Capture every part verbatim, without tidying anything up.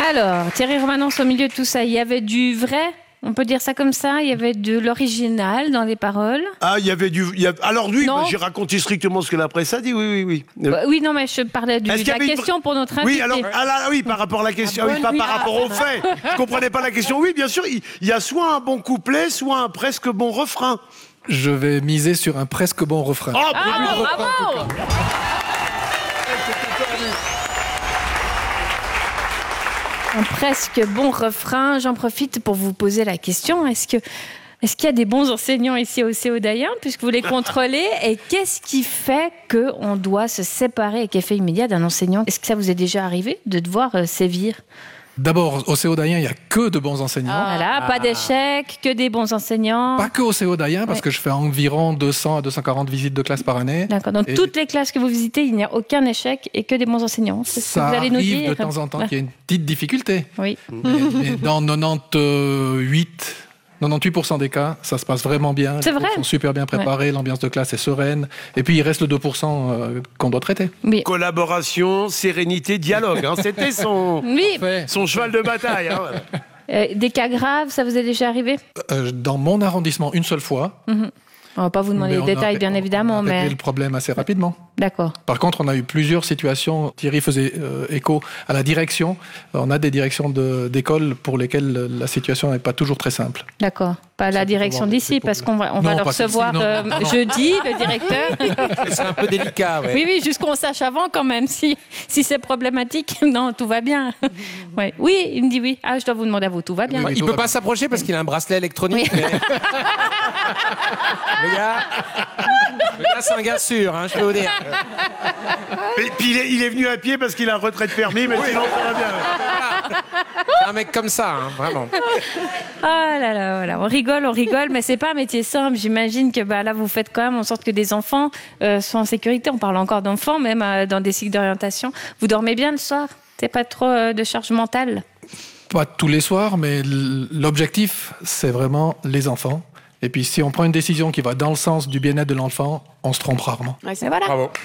Alors, Thierry Romanens, au milieu de tout ça, il y avait du vrai, on peut dire ça comme ça, il y avait de l'original dans les paroles. Ah, il y avait du... il y a... Alors oui, Non. bah, j'ai raconté strictement ce que la presse a dit, oui, oui, oui. Bah, oui, non, mais je parlais de Est-ce qu'il y la avait une- question pour notre invité. Oui, alors, ah là, oui, par rapport à la question, Ah oui, bon, pas oui. par rapport au fait. Je comprenais pas la question. Oui, bien sûr, il il y a soit un bon couplet, soit un presque bon refrain. Je vais miser sur un presque bon refrain. Oh, Ah, bravo. bravo. Un presque bon refrain. J'en profite pour vous poser la question. Est-ce que Est-ce qu'il y a des bons enseignants ici au C E d'Ayen, puisque vous les contrôlez? Et qu'est-ce qui fait qu'on doit se séparer avec effet immédiat d'un enseignant? Est-ce que ça vous est déjà arrivé de devoir euh, sévir? D'abord, au C O d'Ayen, il n'y a que de bons enseignants. Voilà, pas d'échecs, que des bons enseignants. Pas que au C O d'Ayen, parce Ouais. que je fais environ deux cents à deux cent quarante visites de classe par année. D'accord. Dans Et toutes les classes que vous visitez, il n'y a aucun échec et que des bons enseignants. C'est ce que ça vous allez nous arrive dire. de temps en temps qu'il y a une petite difficulté. Oui. Mais, mais dans quatre-vingt-dix-huit quatre-vingt-dix-huit pour cent des cas, ça se passe vraiment bien. C'est Les cours vrai. sont super bien préparés, l'ambiance de classe est sereine. Et puis, il reste le deux pour cent euh, qu'on doit traiter. Oui. Collaboration, sérénité, dialogue. Hein. C'était son, Oui. son cheval de bataille. Hein. Euh, des cas graves, ça vous est déjà arrivé? Euh, dans mon arrondissement, une seule fois. Mhm. On va pas vous demander mais les on a détails, ré- bien on a évidemment, réglé mais le problème assez rapidement. d'accord. Par contre, on a eu plusieurs situations. Thierry faisait euh, écho à la direction. On a des directions de- d'école pour lesquelles la situation n'est pas toujours très simple. D'accord. Pas la Ça peut direction avoir d'ici, des parce qu'on va, on Non, va le pas celle-ci, recevoir non. euh, Non, non. jeudi, le directeur. C'est un peu délicat, ouais. Oui, oui, juste qu'on sache avant quand même si, si c'est problématique. Non, tout va bien. Ouais. Oui, il me dit oui. Ah, je dois vous demander à vous, tout va bien. Oui, Il tout peut va pas bien. s'approcher parce qu'il a un bracelet électronique. Mais... le gars, le gars, c'est un gars sûr, hein, je peux vous dire. Et puis il est, il est venu à pied parce qu'il a un retrait de permis, mais sinon ça va bien. C'est un mec comme ça, hein, vraiment. Ah là là, voilà. On rigole, on rigole, mais c'est pas un métier simple. J'imagine que bah, là, vous faites quand même en sorte que des enfants euh, soient en sécurité. On parle encore d'enfants, même euh, dans des cycles d'orientation. Vous dormez bien le soir? C'est pas trop euh, de charge mentale? Pas tous les soirs, mais l- l'objectif, c'est vraiment les enfants. Et puis, si on prend une décision qui va dans le sens du bien-être de l'enfant, on se trompe rarement. Ouais, c'est voilà. Bravo.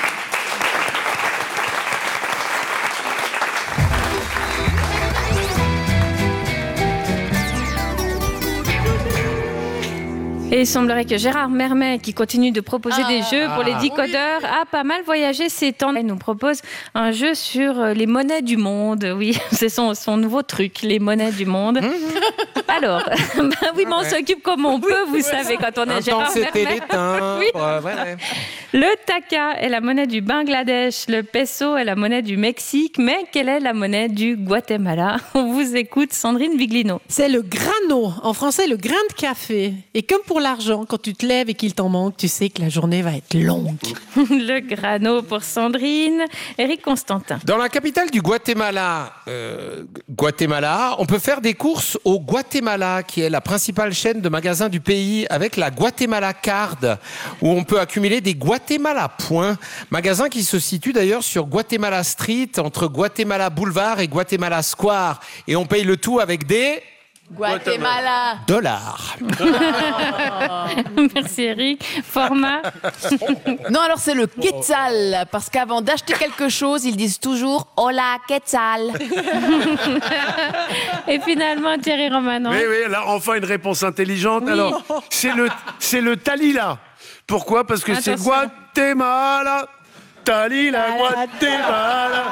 Et il semblerait que Gérard Mermet, qui continue de proposer des jeux pour les décodeurs, a pas mal voyagé ces temps. Il nous propose un jeu sur euh, les monnaies du monde. Oui, c'est son, son nouveau truc, les monnaies du monde. Alors, bah oui, mais on s'occupe comme on peut, vous savez, quand on est Un temps, Gérard c'était Mermet. les timbres. Oui. euh, ouais, ouais. Le taka est la monnaie du Bangladesh, le peso est la monnaie du Mexique, mais quelle est la monnaie du Guatemala? On vous écoute, Sandrine Viglino. C'est le grano, en français le grain de café. Et comme pour l'argent, quand tu te lèves et qu'il t'en manque, tu sais que la journée va être longue. Le grano pour Sandrine. Éric Constantin. Dans la capitale du Guatemala, euh, Guatemala, on peut faire des courses au Guatemala, qui est la principale chaîne de magasins du pays, avec la Guatemala Card, où on peut accumuler des Guatemala Points. Magasin qui se situe d'ailleurs sur Guatemala Street, entre Guatemala Boulevard et Guatemala Square. Et on paye le tout avec des... Guatemala. dollars. Merci Eric. Format. Non, alors c'est le quetzal, parce qu'avant d'acheter quelque chose, ils disent toujours « Hola, quetzal ». Et finalement, Thierry Romanens. Oui, oui, là, enfin une réponse intelligente. Alors, c'est le, c'est le Talila. Pourquoi? Parce que c'est Attention. Guatemala. Talila, Guatemala.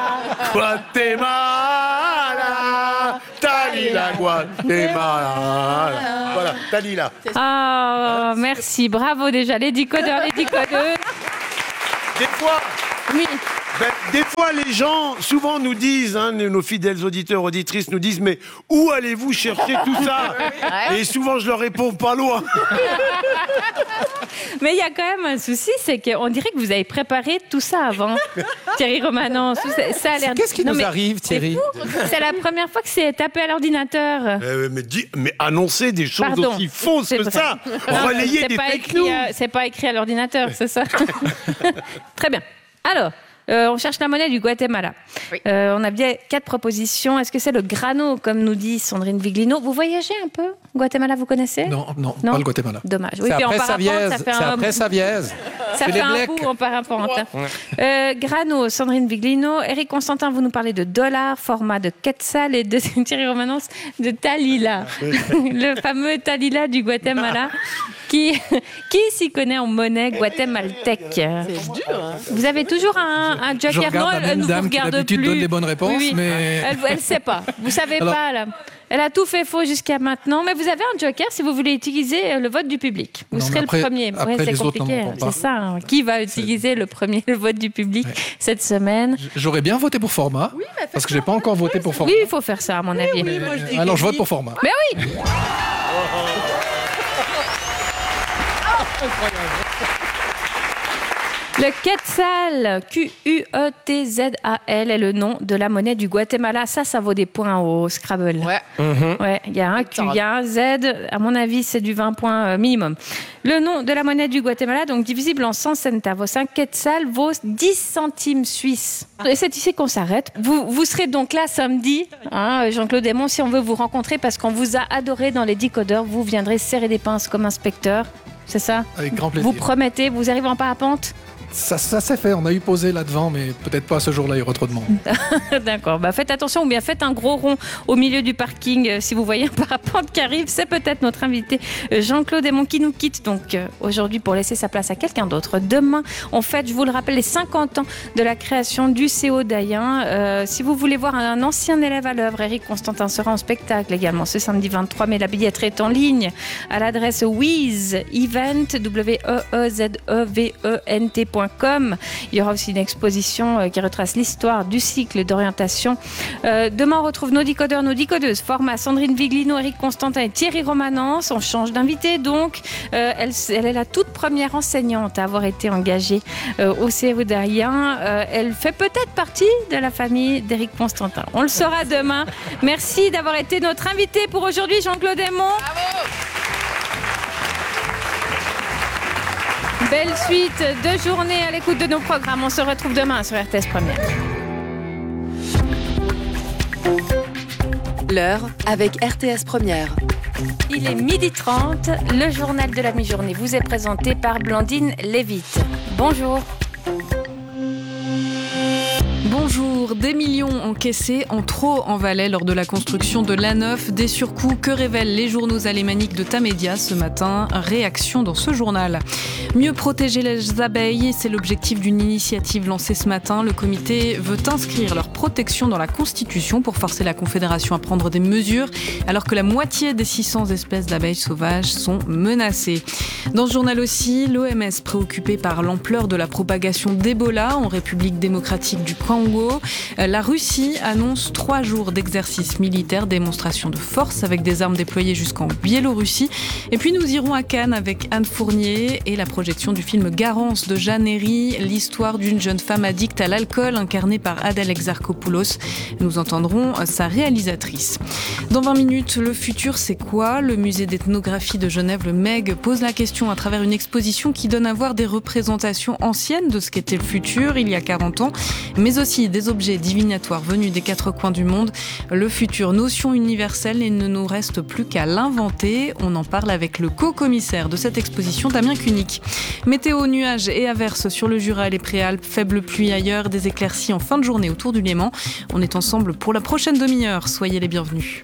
Guatemala. Talila, Guatemala. Voilà, Talila. Ah, merci. Bravo déjà. Les décodeurs, les décodeuses. Des fois, Oui. ben, des fois, les gens, souvent nous disent, hein, nos fidèles auditeurs, auditrices nous disent, mais où allez-vous chercher tout ça? Et souvent, je leur réponds pas loin. Mais il y a quand même un souci, c'est qu'on dirait que vous avez préparé tout ça avant. Thierry Romanens. Ça, ça a l'air... Qu'est-ce qui Non, nous mais arrive, Thierry? c'est fou. C'est la première fois que c'est tapé à l'ordinateur. Euh, mais, dis- mais annoncer des choses Pardon. aussi fausses C'est que vrai. ça, Non, relayer c'est des pas fake écrit, news. euh, c'est pas écrit à l'ordinateur, c'est ça? Très bien. Alors, Euh, on cherche la monnaie du Guatemala. Oui. Euh, on a bien quatre propositions. Est-ce que c'est le grano, comme nous dit Sandrine Viglino? Vous voyagez un peu? Guatemala, vous connaissez? Non, non, Non pas le Guatemala. Dommage. Oui, C'est puis en après parapente, Savièse. ça fait C'est un, après Savièse. ça C'est fait les un blecs. bout en parapente. Euh, grano, Sandrine Viglino. Eric Constantin, vous nous parlez de dollars, format de quetzal et de Thierry Romanence de Talila. Le fameux Talila du Guatemala. Qui, qui s'y connaît en monnaie guatémaltèque? C'est dur, hein. Vous avez toujours un, un Je joker? regarde Non, la elle, même elle ne vous dame qui regarde d'habitude plus. donne les bonnes réponses, Oui, oui. mais- Elle ne sait pas. Vous savez Alors- pas, là. Elle a tout fait faux jusqu'à maintenant. Mais vous avez un joker si vous voulez utiliser euh, le vote du public. Vous Non, serez mais après- le premier. après, Ouais, c'est les autres n'en compliqué. manqueront pas. C'est ça. hein. Qui va utiliser le premier le vote du public cette semaine? J'aurais bien voté pour format, parce que j'ai pas encore voté pour format. Oui, il faut faire ça, à mon avis. Oui, moi, je dis Alors je vote Kenny. pour format. Mais oui. Le quetzal, Q U E T Z A L, est le nom de la monnaie du Guatemala. Ça, ça vaut des points au Scrabble. Ouais. Ouais, il y a un Q, il y a un Z. À mon avis, c'est du vingt points euh, minimum. Le nom de la monnaie du Guatemala, donc divisible en cent centavos. Un quetzal vaut dix centimes suisses. Et c'est ici qu'on s'arrête. Vous, vous serez donc là samedi, hein, Jean-Claude Desmond, si on veut vous rencontrer, parce qu'on vous a adoré dans les Decodeurs. Vous viendrez serrer des pinces comme inspecteur. C'est ça? Avec grand plaisir. Vous promettez, vous arrivez en parapente? Ça, ça s'est fait, on a eu posé là devant, mais peut-être pas ce jour-là, il y aura trop de monde. D'accord, bah faites attention ou bien faites un gros rond au milieu du parking. Euh, si vous voyez un parapente qui arrive, c'est peut-être notre invité euh, Jean-Claude Desmond qui nous quitte donc euh, aujourd'hui pour laisser sa place à quelqu'un d'autre. Demain, on fête, je vous le rappelle, les cinquante ans de la création du C O d'Ayen. Euh, si vous voulez voir un ancien élève à l'œuvre, Eric Constantin sera en spectacle également ce samedi vingt-trois mai. La billetterie est en ligne à l'adresse Wiz Event, W E E Z E V E N T point com. Il y aura aussi une exposition euh, qui retrace l'histoire du cycle d'orientation. Euh, demain, on retrouve nos décodeurs, nos décodeuses. Format Sandrine Viglino, Eric Constantin et Thierry Romanence. On change d'invité donc. Euh, elle, elle est la toute première enseignante à avoir été engagée euh, au C O d'Ayen. Euh, elle fait peut-être partie de la famille d'Eric Constantin. On le saura demain. Merci d'avoir été notre invité pour aujourd'hui, Jean-Claude Desmond. Belle suite de journée à l'écoute de nos programmes. On se retrouve demain sur R T S Première. L'heure avec R T S Première. Il est midi trente. Le journal de la mi-journée vous est présenté par Blandine Lévite. Bonjour. Bonjour, des millions encaissés en trop en Valais lors de la construction de l'A neuf. Des surcoûts que révèlent les journaux alémaniques de Tamedia ce matin. Réaction dans ce journal. Mieux protéger les abeilles, c'est l'objectif d'une initiative lancée ce matin. Le comité veut inscrire leur protection dans la Constitution pour forcer la Confédération à prendre des mesures, alors que la moitié des six cents espèces d'abeilles sauvages sont menacées. Dans ce journal aussi, l'O M S préoccupée par l'ampleur de la propagation d'Ebola en République démocratique du Congo. La Russie annonce trois jours d'exercice militaire, démonstration de force avec des armes déployées jusqu'en Biélorussie. Et puis nous irons à Cannes avec Anne Fournier et la projection du film Garance de Jeanne Herry, l'histoire d'une jeune femme addicte à l'alcool incarnée par Adèle Exarchopoulos. Nous entendrons sa réalisatrice. Dans vingt minutes, le futur c'est quoi? Le musée d'ethnographie de Genève, le M E G, pose la question à travers une exposition qui donne à voir des représentations anciennes de ce qu'était le futur il y a quarante ans, mais aussi des objets divinatoires venus des quatre coins du monde. Le futur, notion universelle, et il ne nous reste plus qu'à l'inventer. On en parle avec le co-commissaire de cette exposition, Damien Cunik. Météo, nuages et averses sur le Jura et les Préalpes, faible pluie ailleurs, des éclaircies en fin de journée autour du Léman. On est ensemble pour la prochaine demi-heure. Soyez les bienvenus.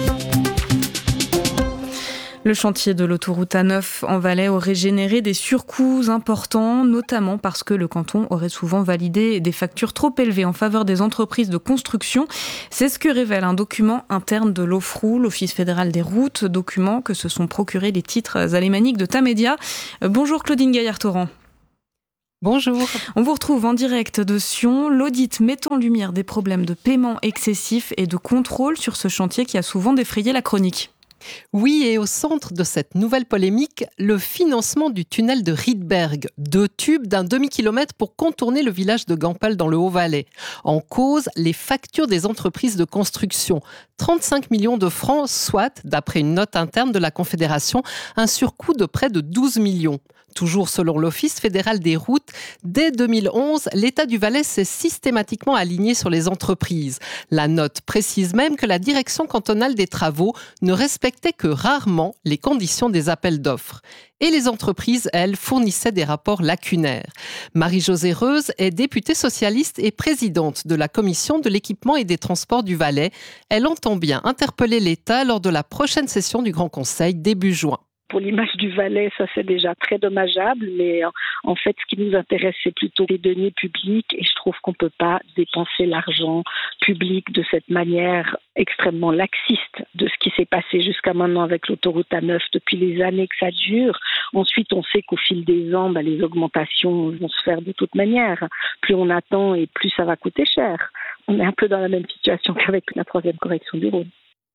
Le chantier de l'autoroute A neuf en Valais aurait généré des surcoûts importants, notamment parce que le canton aurait souvent validé des factures trop élevées en faveur des entreprises de construction. C'est ce que révèle un document interne de l'O F R O, l'Office fédéral des routes, document que se sont procurés les titres alémaniques de Tamedia. Bonjour Claudine Gaillard-Torrent. Bonjour. On vous retrouve en direct de Sion. L'audit met en lumière des problèmes de paiement excessif et de contrôle sur ce chantier qui a souvent défrayé la chronique. Oui, et au centre de cette nouvelle polémique, le financement du tunnel de Riedberg, deux tubes d'un demi-kilomètre pour contourner le village de Gampel dans le Haut-Valais. En cause, les factures des entreprises de construction. trente-cinq millions de francs, soit, d'après une note interne de la Confédération, un surcoût de près de douze millions. Toujours selon l'Office fédéral des routes, dès deux mille onze, l'État du Valais s'est systématiquement aligné sur les entreprises. La note précise même que la direction cantonale des travaux ne respectait que rarement les conditions des appels d'offres. Et les entreprises, elles, fournissaient des rapports lacunaires. Marie-Josée Reuze est députée socialiste et présidente de la commission de l'équipement et des transports du Valais. Elle entend bien interpeller l'État lors de la prochaine session du Grand Conseil début juin. Pour l'image du Valais, ça c'est déjà très dommageable, mais en fait ce qui nous intéresse c'est plutôt les deniers publics et je trouve qu'on ne peut pas dépenser l'argent public de cette manière extrêmement laxiste de ce qui s'est passé jusqu'à maintenant avec l'autoroute A neuf depuis les années que ça dure. Ensuite on sait qu'au fil des ans, bah, les augmentations vont se faire de toute manière. Plus on attend et plus ça va coûter cher. On est un peu dans la même situation qu'avec la troisième correction du Rhône.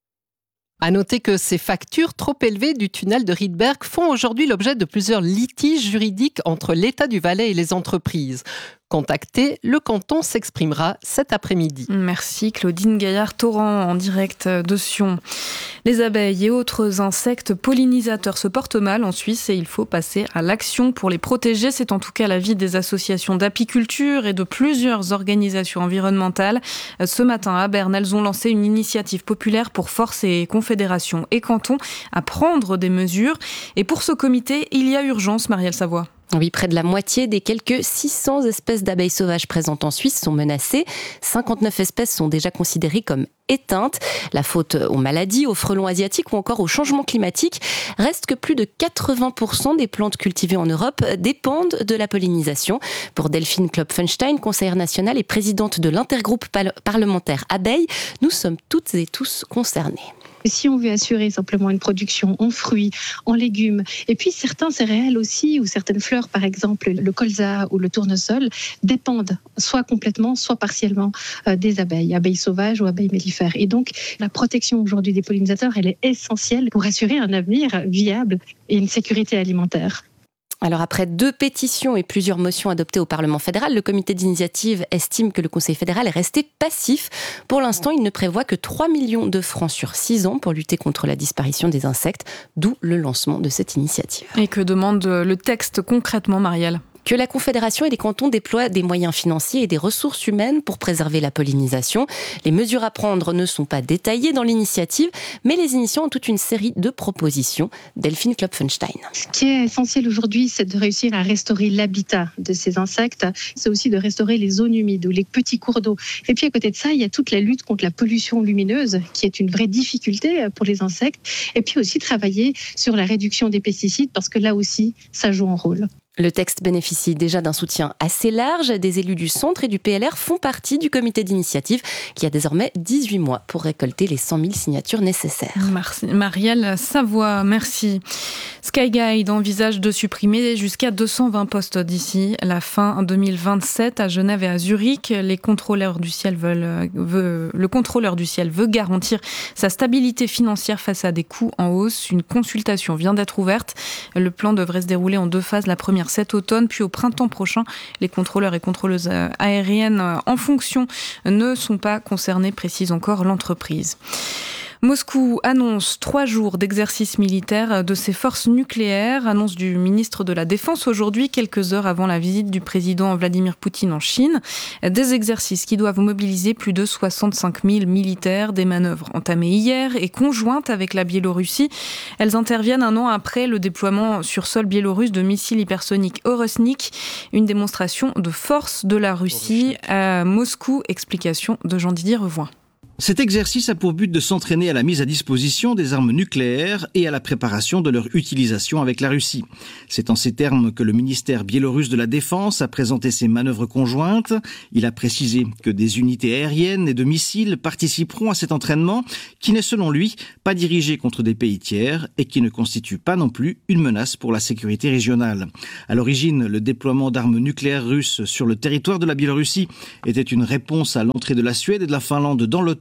À noter que ces factures trop élevées du tunnel de Riedberg font aujourd'hui l'objet de plusieurs litiges juridiques entre l'État du Valais et les entreprises. Contacté, le canton s'exprimera cet après-midi. Merci Claudine Gaillard-Torrent en direct de Sion. Les abeilles et autres insectes pollinisateurs se portent mal en Suisse et il faut passer à l'action pour les protéger. C'est en tout cas l'avis des associations d'apiculture et de plusieurs organisations environnementales. Ce matin à Berne, elles ont lancé une initiative populaire pour forcer confédérations et cantons à prendre des mesures. Et pour ce comité, il y a urgence, Marielle Savoie. Oui, près de la moitié des quelques six cents espèces d'abeilles sauvages présentes en Suisse sont menacées. cinquante-neuf espèces sont déjà considérées comme éteintes. La faute aux maladies, aux frelons asiatiques ou encore au changement climatique. Reste que plus de quatre-vingts pour cent des plantes cultivées en Europe dépendent de la pollinisation. Pour Delphine Klopfenstein, conseillère nationale et présidente de l'intergroupe parlementaire abeilles, nous sommes toutes et tous concernés. Si on veut assurer simplement une production en fruits, en légumes, et puis certains céréales aussi, ou certaines fleurs, par exemple le colza ou le tournesol, dépendent soit complètement, soit partiellement euh, des abeilles, abeilles sauvages ou abeilles mellifères. Et donc, la protection aujourd'hui des pollinisateurs, elle est essentielle pour assurer un avenir viable et une sécurité alimentaire. Alors après deux pétitions et plusieurs motions adoptées au Parlement fédéral, le comité d'initiative estime que le Conseil fédéral est resté passif. Pour l'instant, il ne prévoit que trois millions de francs sur six ans pour lutter contre la disparition des insectes, d'où le lancement de cette initiative. Et que demande le texte concrètement, Marielle ? Que la Confédération et les cantons déploient des moyens financiers et des ressources humaines pour préserver la pollinisation. Les mesures à prendre ne sont pas détaillées dans l'initiative, mais les initiants ont toute une série de propositions. Delphine Klopfenstein. Ce qui est essentiel aujourd'hui, c'est de réussir à restaurer l'habitat de ces insectes. C'est aussi de restaurer les zones humides ou les petits cours d'eau. Et puis à côté de ça, il y a toute la lutte contre la pollution lumineuse, qui est une vraie difficulté pour les insectes. Et puis aussi travailler sur la réduction des pesticides, parce que là aussi, ça joue un rôle. Le texte bénéficie déjà d'un soutien assez large. Des élus du centre et du P L R font partie du comité d'initiative qui a désormais dix-huit mois pour récolter les cent mille signatures nécessaires. Merci. Marielle Savoie, merci. Skyguide envisage de supprimer jusqu'à deux cent vingt postes d'ici la fin deux mille vingt-sept à Genève et à Zurich. Les contrôleurs du ciel veulent, veut, le contrôleur du ciel veut garantir sa stabilité financière face à des coûts en hausse. Une consultation vient d'être ouverte. Le plan devrait se dérouler en deux phases. La première cet automne, puis au printemps prochain. Les contrôleurs et contrôleuses aériennes en fonction ne sont pas concernés, précise encore l'entreprise. Moscou annonce trois jours d'exercice militaire de ses forces nucléaires, annonce du ministre de la Défense aujourd'hui, quelques heures avant la visite du président Vladimir Poutine en Chine. Des exercices qui doivent mobiliser plus de soixante-cinq mille militaires, des manœuvres entamées hier et conjointes avec la Biélorussie. Elles interviennent un an après le déploiement sur sol biélorusse de missiles hypersoniques Orosnik, une démonstration de force de la Russie à Moscou. Explication de Jean-Didier Revoin. Cet exercice a pour but de s'entraîner à la mise à disposition des armes nucléaires et à la préparation de leur utilisation avec la Russie. C'est en ces termes que le ministère biélorusse de la Défense a présenté ses manœuvres conjointes. Il a précisé que des unités aériennes et de missiles participeront à cet entraînement qui n'est selon lui pas dirigé contre des pays tiers et qui ne constitue pas non plus une menace pour la sécurité régionale. À l'origine, le déploiement d'armes nucléaires russes sur le territoire de la Biélorussie était une réponse à l'entrée de la Suède et de la Finlande dans l'OTAN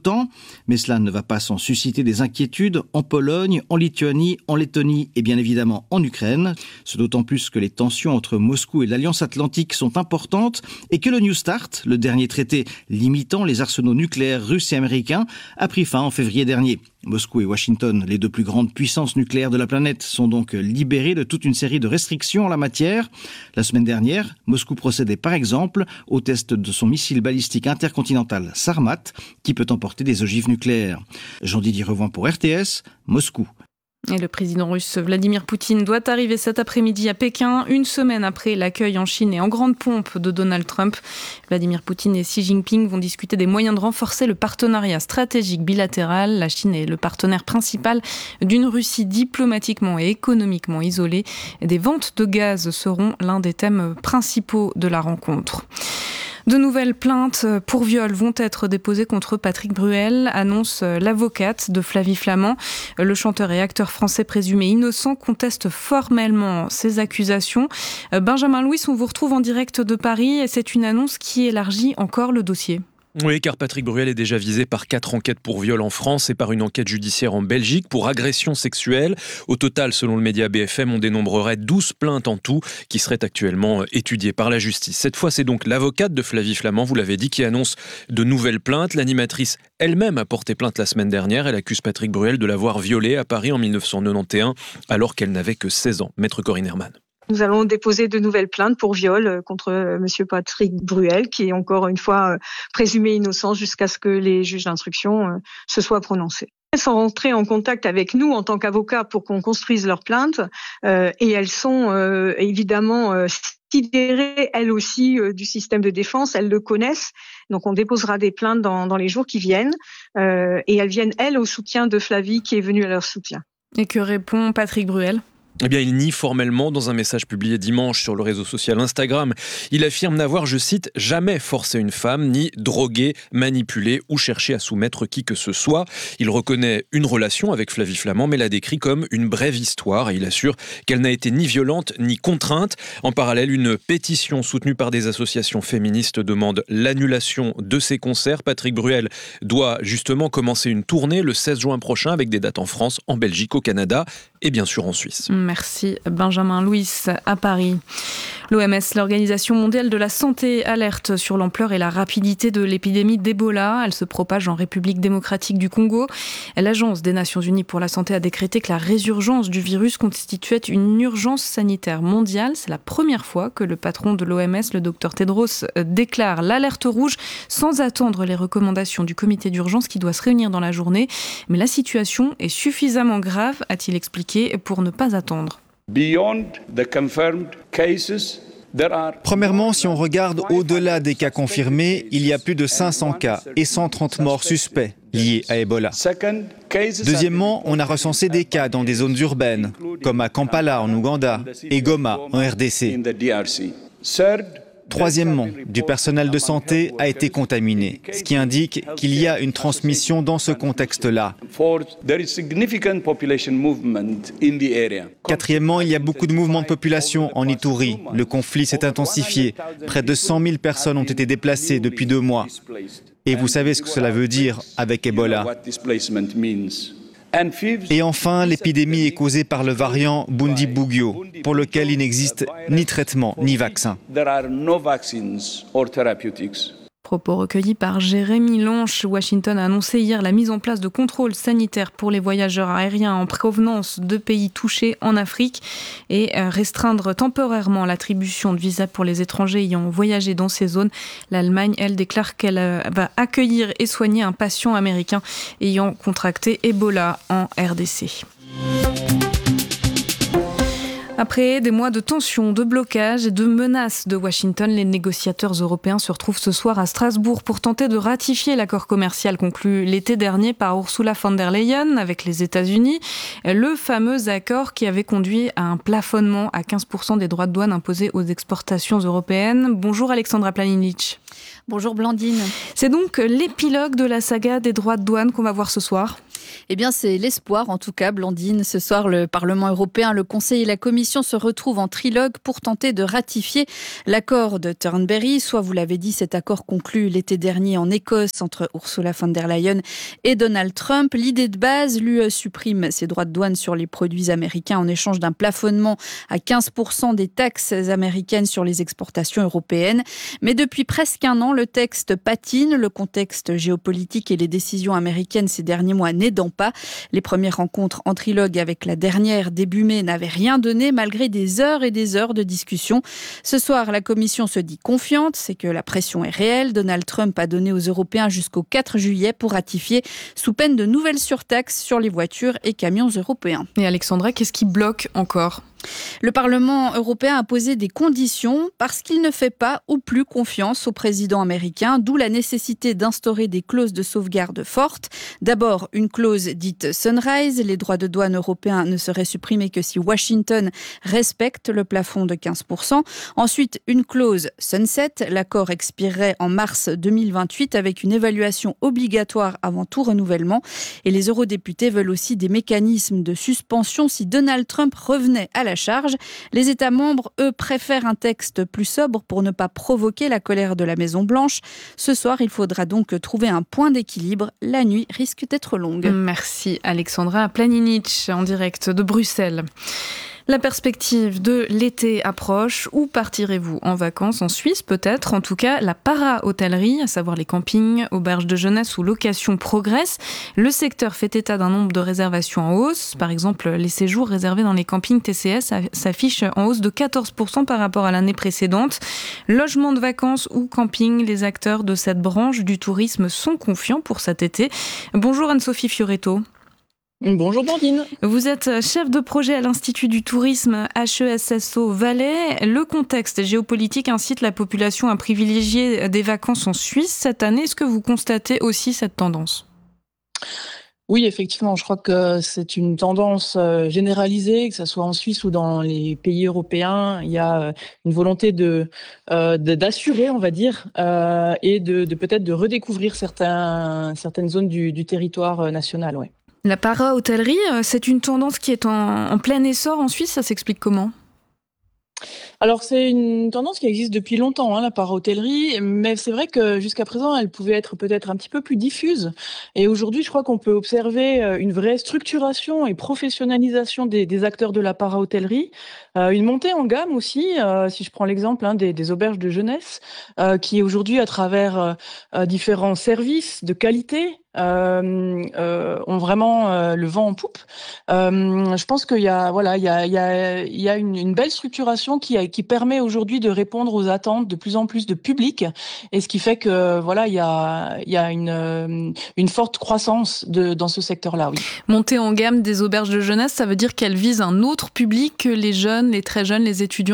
l'OTAN, mais cela ne va pas sans susciter des inquiétudes en Pologne, en Lituanie, en Lettonie et bien évidemment en Ukraine. Ce d'autant plus que les tensions entre Moscou et l'Alliance Atlantique sont importantes et que le New START, le dernier traité limitant les arsenaux nucléaires russes et américains, a pris fin en février dernier. Moscou et Washington, les deux plus grandes puissances nucléaires de la planète, sont donc libérés de toute une série de restrictions en la matière. La semaine dernière, Moscou procédait par exemple au test de son missile balistique intercontinental Sarmat, qui peut emporter des ogives nucléaires. Jean-Didier Revoin pour R T S, Moscou. Et le président russe Vladimir Poutine doit arriver cet après-midi à Pékin, une semaine après l'accueil en Chine et en grande pompe de Donald Trump. Vladimir Poutine et Xi Jinping vont discuter des moyens de renforcer le partenariat stratégique bilatéral. La Chine est le partenaire principal d'une Russie diplomatiquement et économiquement isolée. Des ventes de gaz seront l'un des thèmes principaux de la rencontre. De nouvelles plaintes pour viol vont être déposées contre Patrick Bruel, annonce l'avocate de Flavie Flament. Le chanteur et acteur français présumé innocent conteste formellement ces accusations. Benjamin Louis, on vous retrouve en direct de Paris et c'est une annonce qui élargit encore le dossier. Oui, car Patrick Bruel est déjà visé par quatre enquêtes pour viol en France et par une enquête judiciaire en Belgique pour agression sexuelle. Au total, selon le média B F M, on dénombrerait douze plaintes en tout qui seraient actuellement étudiées par la justice. Cette fois, c'est donc l'avocate de Flavie Flament, vous l'avez dit, qui annonce de nouvelles plaintes. L'animatrice elle-même a porté plainte la semaine dernière. Elle accuse Patrick Bruel de l'avoir violée à Paris en dix-neuf cent quatre-vingt-onze alors qu'elle n'avait que seize ans. Maître Corinne Herman. Nous allons déposer de nouvelles plaintes pour viol contre monsieur Patrick Bruel, qui est encore une fois présumé innocent jusqu'à ce que les juges d'instruction se soient prononcés. Elles sont rentrées en contact avec nous en tant qu'avocats pour qu'on construise leurs plaintes euh, et elles sont euh, évidemment euh, sidérées, elles aussi, euh, du système de défense. Elles le connaissent. Donc on déposera des plaintes dans, dans les jours qui viennent euh, et elles viennent, elles, au soutien de Flavie qui est venue à leur soutien. Et que répond Patrick Bruel ? Eh bien, il nie formellement dans un message publié dimanche sur le réseau social Instagram. Il affirme n'avoir, je cite, « jamais forcé une femme, ni drogué, manipulé ou cherché à soumettre qui que ce soit ». Il reconnaît une relation avec Flavie Flament, mais la décrit comme une brève histoire. Et il assure qu'elle n'a été ni violente ni contrainte. En parallèle, une pétition soutenue par des associations féministes demande l'annulation de ses concerts. Patrick Bruel doit justement commencer une tournée le seize juin prochain avec des dates en France, en Belgique, au Canada et bien sûr en Suisse. Merci Benjamin Louis à Paris. L'O M S, l'Organisation mondiale de la santé, alerte sur l'ampleur et la rapidité de l'épidémie d'Ebola. Elle se propage en République démocratique du Congo. L'Agence des Nations Unies pour la santé a décrété que la résurgence du virus constituait une urgence sanitaire mondiale. C'est la première fois que le patron de l'O M S, le docteur Tedros, déclare l'alerte rouge sans attendre les recommandations du comité d'urgence qui doit se réunir dans la journée. Mais la situation est suffisamment grave, a-t-il expliqué, pour ne pas attendre. Beyond the confirmed cases, there are... Premièrement, si on regarde au-delà des cas confirmés, il y a plus de cinq cents cas et cent trente morts suspects liés à Ebola. Deuxièmement, on a recensé des cas dans des zones urbaines, comme à Kampala en Ouganda et Goma en R D C. Troisièmement, du personnel de santé a été contaminé, ce qui indique qu'il y a une transmission dans ce contexte-là. Quatrièmement, il y a beaucoup de mouvements de population en Ituri. Le conflit s'est intensifié. Près de cent mille personnes ont été déplacées depuis deux mois. Et vous savez ce que cela veut dire avec Ebola. Et enfin, l'épidémie est causée par le variant Bundibugyo, pour lequel il n'existe ni traitement ni vaccin. Propos recueillis par Jérémy Lonche. Washington a annoncé hier la mise en place de contrôles sanitaires pour les voyageurs aériens en provenance de pays touchés en Afrique et restreindre temporairement l'attribution de visas pour les étrangers ayant voyagé dans ces zones. L'Allemagne, elle, déclare qu'elle va accueillir et soigner un patient américain ayant contracté Ebola en R D C. Après des mois de tensions, de blocages et de menaces de Washington, les négociateurs européens se retrouvent ce soir à Strasbourg pour tenter de ratifier l'accord commercial conclu l'été dernier par Ursula von der Leyen avec les États-Unis. Le fameux accord qui avait conduit à un plafonnement à quinze pour cent des droits de douane imposés aux exportations européennes. Bonjour Alexandra Planinic. Bonjour Blandine. C'est donc l'épilogue de la saga des droits de douane qu'on va voir ce soir. Eh bien, c'est l'espoir, en tout cas, Blandine. Ce soir, le Parlement européen, le Conseil et la Commission se retrouvent en trilogue pour tenter de ratifier l'accord de Turnberry. Soit, vous l'avez dit, cet accord conclu l'été dernier en Écosse entre Ursula von der Leyen et Donald Trump. L'idée de base, l'U E supprime ses droits de douane sur les produits américains en échange d'un plafonnement à quinze pour cent des taxes américaines sur les exportations européennes. Mais depuis presque un an, le texte patine. Le contexte géopolitique et les décisions américaines ces derniers mois n'aidant pas. Les premières rencontres en trilogue avec la dernière début mai n'avaient rien donné malgré des heures et des heures de discussion. Ce soir, la Commission se dit confiante, c'est que la pression est réelle. Donald Trump a donné aux Européens jusqu'au quatre juillet pour ratifier sous peine de nouvelles surtaxes sur les voitures et camions européens. Et Alexandra, qu'est-ce qui bloque encore ? Le Parlement européen a posé des conditions parce qu'il ne fait pas ou plus confiance au président américain, d'où la nécessité d'instaurer des clauses de sauvegarde fortes. D'abord, une clause dite Sunrise. Les droits de douane européens ne seraient supprimés que si Washington respecte le plafond de quinze pour cent. Ensuite, une clause Sunset. L'accord expirerait en mars deux mille vingt-huit avec une évaluation obligatoire avant tout renouvellement. Et les eurodéputés veulent aussi des mécanismes de suspension si Donald Trump revenait à la charge. Les États membres, eux, préfèrent un texte plus sobre pour ne pas provoquer la colère de la Maison-Blanche. Ce soir, il faudra donc trouver un point d'équilibre. La nuit risque d'être longue. Merci Alexandra Planinic en direct de Bruxelles. La perspective de l'été approche. Où partirez-vous en vacances? En Suisse peut-être. En tout cas, la para-hôtellerie, à savoir les campings, auberges de jeunesse ou locations progresse. Le secteur fait état d'un nombre de réservations en hausse. Par exemple, les séjours réservés dans les campings T C S s'affichent en hausse de quatorze pour cent par rapport à l'année précédente. Logement de vacances ou camping, les acteurs de cette branche du tourisme sont confiants pour cet été. Bonjour Anne-Sophie Fioretto. Bonjour Blandine. Vous êtes chef de projet à l'Institut du tourisme H E S S O Valais. Le contexte géopolitique incite la population à privilégier des vacances en Suisse cette année. Est-ce que vous constatez aussi cette tendance ? Oui, effectivement, je crois que c'est une tendance généralisée, que ce soit en Suisse ou dans les pays européens. Il y a une volonté de, euh, de d'assurer, on va dire, euh, et de, de peut-être de redécouvrir certains, certaines zones du, du territoire national. Ouais. La para-hôtellerie, c'est une tendance qui est en, en plein essor en Suisse, ça s'explique comment ? Alors c'est une tendance qui existe depuis longtemps, hein, la para-hôtellerie, mais c'est vrai que jusqu'à présent, elle pouvait être peut-être un petit peu plus diffuse. Et aujourd'hui, je crois qu'on peut observer une vraie structuration et professionnalisation des, des acteurs de la para-hôtellerie, euh, une montée en gamme aussi, euh, si je prends l'exemple hein, des, des auberges de jeunesse, euh, qui aujourd'hui, à travers euh, différents services de qualité, Euh, euh, ont vraiment euh, le vent en poupe. Euh, je pense qu'il y a, voilà, il y a, il y a, il y a une, une belle structuration qui, a, qui permet aujourd'hui de répondre aux attentes de plus en plus de public, et ce qui fait que, voilà, il y a, il y a une, une forte croissance de, dans ce secteur-là. Oui. Monter en gamme des auberges de jeunesse, ça veut dire qu'elles visent un autre public que les jeunes, les très jeunes, les étudiants ?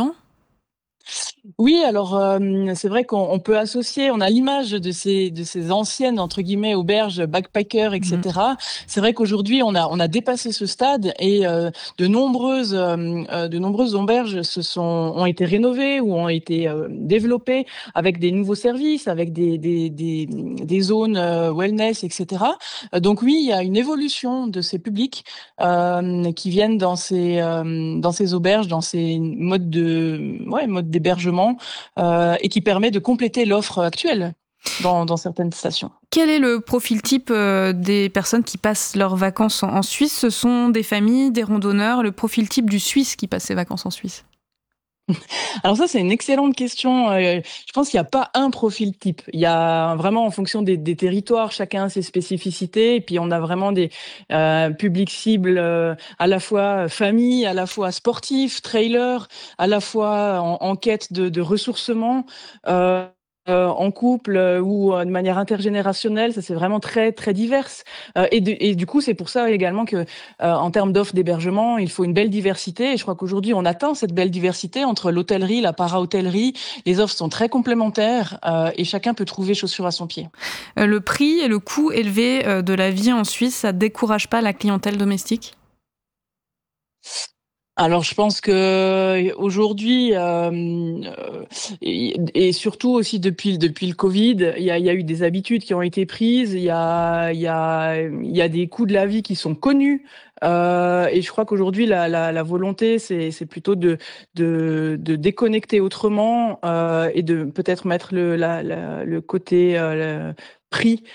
Oui, alors euh, c'est vrai qu'on on peut associer, on a l'image de ces de ces anciennes entre guillemets auberges backpackers, et cetera. Mmh. C'est vrai qu'aujourd'hui on a on a dépassé ce stade et euh, de nombreuses euh, de nombreuses auberges se sont ont été rénovées ou ont été euh, développées avec des nouveaux services, avec des des des, des zones euh, wellness, et cetera. Donc oui, il y a une évolution de ces publics euh, qui viennent dans ces euh, dans ces auberges, dans ces modes de ouais modes d'hébergement. Euh, et qui permet de compléter l'offre actuelle dans, dans certaines stations. Quel est le profil type euh, des personnes qui passent leurs vacances en, en Suisse ? Ce sont des familles, des randonneurs, le profil type du Suisse qui passe ses vacances en Suisse ? Alors ça, c'est une excellente question. Euh, je pense qu'il n'y a pas un profil type. Il y a vraiment, en fonction des, des territoires, chacun a ses spécificités. Et puis, on a vraiment des euh, publics cibles euh, à la fois famille, à la fois sportifs, trailers, à la fois en, en quête de, de ressourcement. Euh, Euh, en couple euh, ou euh, de manière intergénérationnelle, ça c'est vraiment très très divers. Euh, et, de, et du coup, c'est pour ça également que, euh, en termes d'offres d'hébergement, il faut une belle diversité. Et je crois qu'aujourd'hui, on atteint cette belle diversité entre l'hôtellerie, la para-hôtellerie. Les offres sont très complémentaires euh, et chacun peut trouver chaussure à son pied. Euh, le prix et le coût élevé euh, de la vie en Suisse, ça décourage pas la clientèle domestique ? Alors je pense que aujourd'hui euh, et, et surtout aussi depuis depuis le Covid, il y a, il y a eu des habitudes qui ont été prises, il y a il y a il y a des coûts de la vie qui sont connus. Euh, et je crois qu'aujourd'hui la, la, la volonté c'est c'est plutôt de de, de déconnecter autrement euh, et de peut-être mettre le la, la, le côté euh, le prix